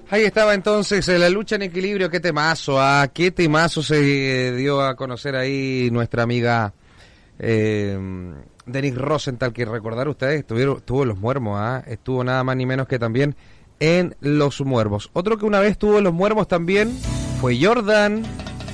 Ahí estaba entonces la lucha en equilibrio. Qué temazo, qué temazo se dio a conocer ahí nuestra amiga Denise Rosenthal, que recordar ustedes, estuvo en Los Muermos, estuvo nada más ni menos que también en Los Muermos. Otro que una vez estuvo en Los Muermos también fue Jordan.